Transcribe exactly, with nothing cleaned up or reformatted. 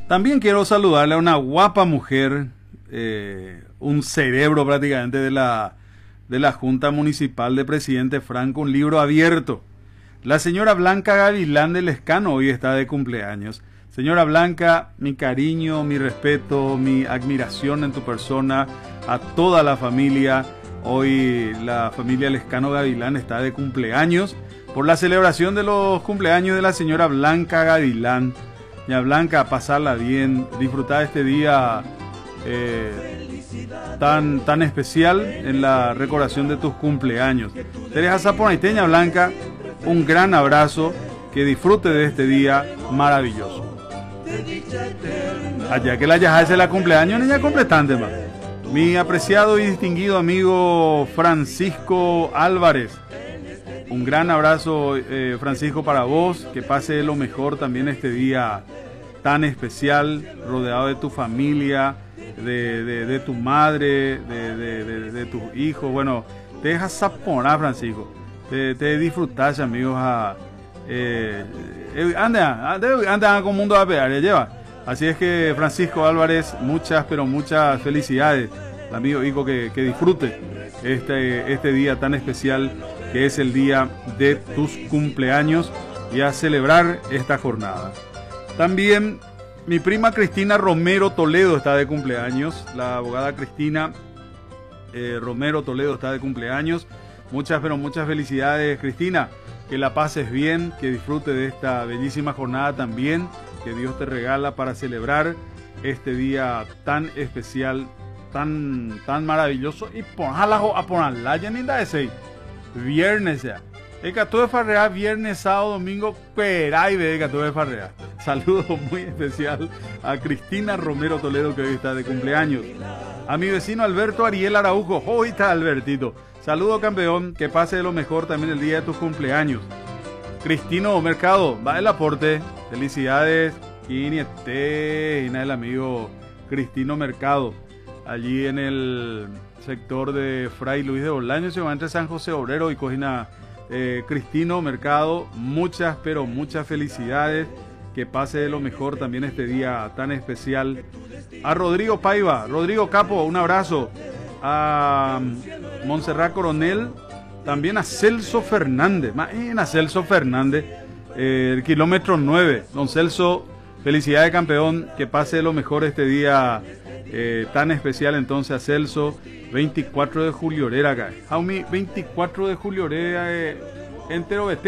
También quiero saludarle a una guapa mujer, eh, un cerebro prácticamente de la, de la Junta Municipal de Presidente Franco, un libro abierto. La señora Blanca Gavilán de Lescano hoy está de cumpleaños. Señora Blanca, mi cariño, mi respeto, mi admiración en tu persona, a toda la familia. Hoy la familia Lescano Gavilán está de cumpleaños por la celebración de los cumpleaños de la señora Blanca Gavilán. Doña Blanca, pasarla bien, disfrutar este día eh, tan, tan especial en la recordación de tus cumpleaños. Teresa Zaponaiteña Blanca, un gran abrazo, que disfrute de este día maravilloso. Allá que la yaja es la cumpleaños, niña completante más. Mi apreciado y distinguido amigo Francisco Álvarez, un gran abrazo, eh, Francisco, para vos, que pase lo mejor también este día tan especial, rodeado de tu familia, de, de, de tu madre, de, de, de, de tus hijos. Bueno, te dejas saponar, Francisco, te, te disfrutas, amigos, a, eh, eh, anda, anda, anda con mundo a pegar, ya lleva. Así es que, Francisco Álvarez, muchas, pero muchas felicidades, amigo hijo, que, que disfrute este, este día tan especial, que es el día de tus cumpleaños, y a celebrar esta jornada. También mi prima Cristina Romero Toledo está de cumpleaños. La abogada Cristina eh, Romero Toledo está de cumpleaños. Muchas, pero muchas felicidades, Cristina. Que la pases bien, que disfrute de esta bellísima jornada también, que Dios te regala para celebrar este día tan especial, tan, tan maravilloso. Y ponjala a ponerla ya ni da ese viernes ya. El cató de farrea, viernes, sábado, domingo, peray ve el cató de farrea. Saludo muy especial a Cristina Romero Toledo, que hoy está de cumpleaños. A mi vecino Alberto Ariel Araujo, hoy está Albertito. Saludo, campeón, que pase de lo mejor también el día de tus cumpleaños. Cristino Mercado, va el aporte. Felicidades, Quiniete, y el amigo Cristino Mercado, allí en el sector de Fray Luis de Bolaños, se va entre San José Obrero y Cojina. Eh, Cristino Mercado, muchas, pero muchas felicidades, que pase de lo mejor también este día tan especial. A Rodrigo Paiva, Rodrigo Capo, un abrazo. A Montserrat Coronel, también a Celso Fernández, a Celso Fernández, eh, el kilómetro nueve. Don Celso, felicidades, campeón, que pase de lo mejor este día eh, tan especial. Entonces a Celso, veinticuatro de julio, acá. Jaumi, veinticuatro de julio, eh, entero